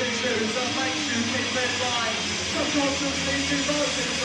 2, so make sure you keep in line. Sometimes you'll see two motions.